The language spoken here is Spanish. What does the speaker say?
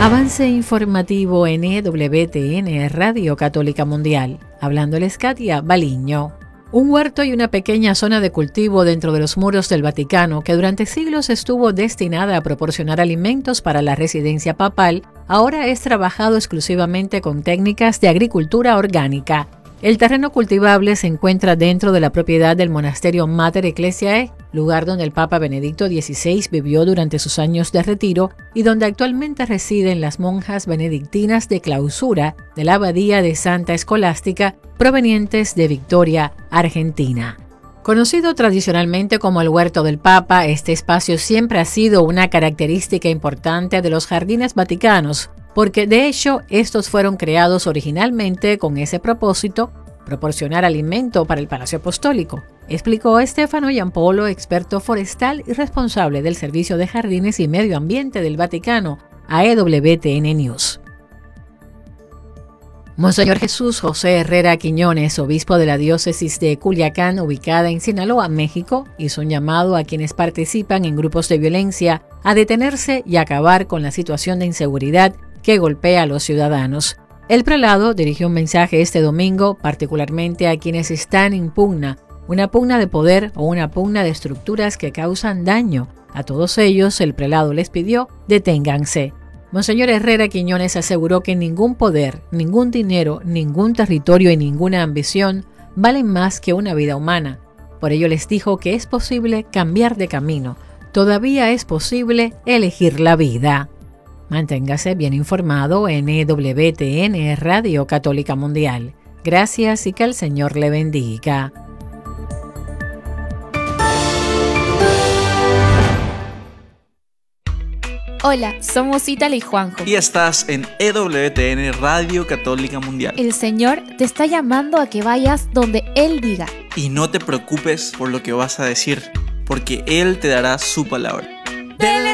Avance informativo en EWTN, Radio Católica Mundial. Hablándoles Katia Baliño. Un huerto y una pequeña zona de cultivo dentro de los muros del Vaticano, que durante siglos estuvo destinada a proporcionar alimentos para la residencia papal, ahora es trabajado exclusivamente con técnicas de agricultura orgánica. El terreno cultivable se encuentra dentro de la propiedad del monasterio Mater Ecclesiae, lugar donde el Papa Benedicto XVI vivió durante sus años de retiro y donde actualmente residen las monjas benedictinas de clausura de la Abadía de Santa Escolástica, provenientes de Victoria, Argentina. Conocido tradicionalmente como el Huerto del Papa, este espacio siempre ha sido una característica importante de los jardines vaticanos, porque de hecho estos fueron creados originalmente con ese propósito, proporcionar alimento para el Palacio Apostólico, explicó Stefano Giampolo, experto forestal y responsable del Servicio de Jardines y Medio Ambiente del Vaticano, a EWTN News. Monseñor Jesús José Herrera Quiñones, obispo de la diócesis de Culiacán, ubicada en Sinaloa, México, hizo un llamado a quienes participan en grupos de violencia a detenerse y acabar con la situación de inseguridad que golpea a los ciudadanos. El prelado dirigió un mensaje este domingo, particularmente a quienes están en pugna, una pugna de poder o una pugna de estructuras que causan daño. A todos ellos, el prelado les pidió: deténganse. Monseñor Herrera Quiñones aseguró que ningún poder, ningún dinero, ningún territorio y ninguna ambición valen más que una vida humana. Por ello les dijo que es posible cambiar de camino. Todavía es posible elegir la vida. Manténgase bien informado en EWTN, Radio Católica Mundial. Gracias y que el Señor le bendiga. Hola, somos Ítala y Juanjo. Y estás en EWTN, Radio Católica Mundial. El Señor te está llamando a que vayas donde Él diga. Y no te preocupes por lo que vas a decir, porque Él te dará su palabra.